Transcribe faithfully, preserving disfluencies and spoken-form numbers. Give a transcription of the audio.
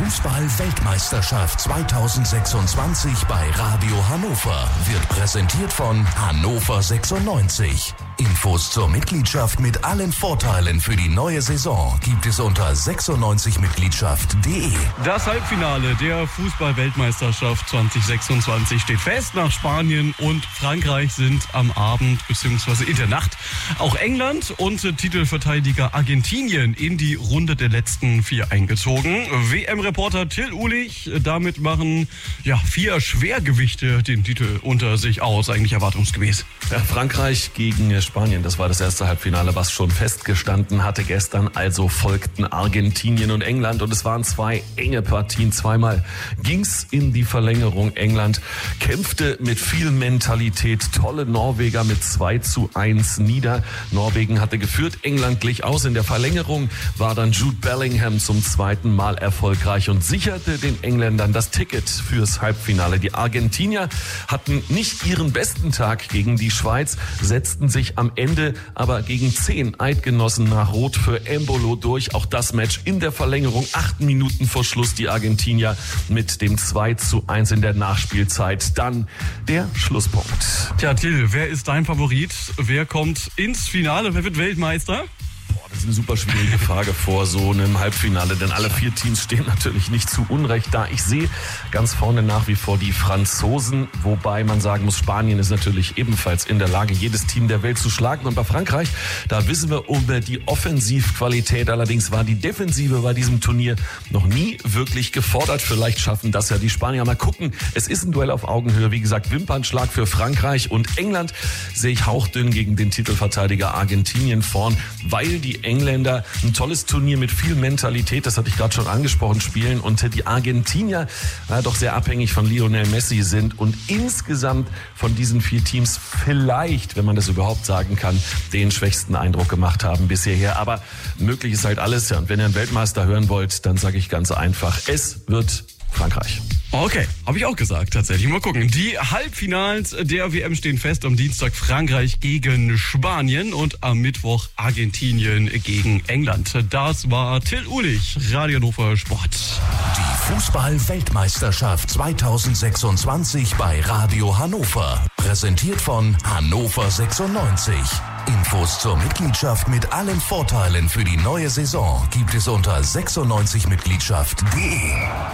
Fußball-Weltmeisterschaft zweitausendsechsundzwanzig bei Radio Hannover wird präsentiert von Hannover sechsundneunzig. Infos zur Mitgliedschaft mit allen Vorteilen für die neue Saison gibt es unter sechsundneunzig mitgliedschaft punkt de. Das Halbfinale der Fußball-Weltmeisterschaft zweitausendsechsundzwanzig steht fest. Nach Spanien und Frankreich sind am Abend bzw. in der Nacht auch England und Titelverteidiger Argentinien in die Runde der letzten vier eingezogen. W M-Reporter Till Uhlich, damit machen ja vier Schwergewichte den Titel unter sich aus, eigentlich erwartungsgemäß. Ja, Frankreich gegen Spanien, das war das erste Halbfinale, was schon festgestanden hatte gestern. Also folgten Argentinien und England und es waren zwei enge Partien. Zweimal ging's in die Verlängerung. England kämpfte mit viel Mentalität. Tolle Norweger mit zwei zu eins nieder. Norwegen hatte geführt, England glich aus. In der Verlängerung war dann Jude Bellingham zum zweiten Mal erfolgreich und sicherte den Engländern das Ticket fürs Halbfinale. Die Argentinier hatten nicht ihren besten Tag gegen die Schweiz, setzten sich am Ende aber gegen zehn Eidgenossen nach Rot für Embolo durch. Auch das Match in der Verlängerung, acht Minuten vor Schluss, die Argentinier mit dem zwei zu eins in der Nachspielzeit. Dann der Schlusspunkt. Tja, Till, wer ist dein Favorit? Wer kommt ins Finale? Wer wird Weltmeister? Das ist eine super schwierige Frage vor so einem Halbfinale, denn alle vier Teams stehen natürlich nicht zu Unrecht da. Ich sehe ganz vorne nach wie vor die Franzosen, wobei man sagen muss, Spanien ist natürlich ebenfalls in der Lage, jedes Team der Welt zu schlagen. Und bei Frankreich, da wissen wir über die Offensivqualität. Allerdings war die Defensive bei diesem Turnier noch nie wirklich gefordert. Vielleicht schaffen das ja die Spanier. Mal gucken, es ist ein Duell auf Augenhöhe. Wie gesagt, Wimpernschlag für Frankreich und England sehe ich hauchdünn gegen den Titelverteidiger Argentinien vorn, weil die Engländer ein tolles Turnier mit viel Mentalität, das hatte ich gerade schon angesprochen, spielen und die Argentinier ja, doch sehr abhängig von Lionel Messi sind und insgesamt von diesen vier Teams vielleicht, wenn man das überhaupt sagen kann, den schwächsten Eindruck gemacht haben bis hierher. Aber möglich ist halt alles. Ja. Und wenn ihr einen Weltmeister hören wollt, dann sage ich ganz einfach, es wird Frankreich. Okay, habe ich auch gesagt, tatsächlich. Mal gucken. Die Halbfinals der W M stehen fest. Am Dienstag Frankreich gegen Spanien und am Mittwoch Argentinien gegen England. Das war Till Uhlich, Radio Hannover Sport. Die Fußball-Weltmeisterschaft zweitausendsechsundzwanzig bei Radio Hannover. Präsentiert von Hannover sechsundneunzig. Infos zur Mitgliedschaft mit allen Vorteilen für die neue Saison gibt es unter sechsundneunzig mitgliedschaft punkt de.